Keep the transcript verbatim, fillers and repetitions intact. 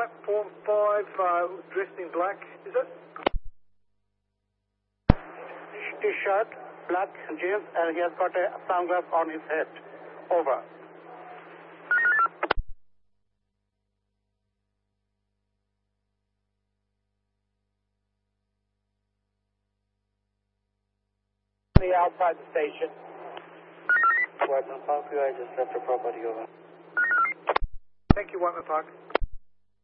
platform five, uh, dressed in black, is it? T-shirt, black jeans, and he has got a sunglass on his head. Over. Outside the station. Whiteman Park, I just left the property over. Thank you, Whiteman Park.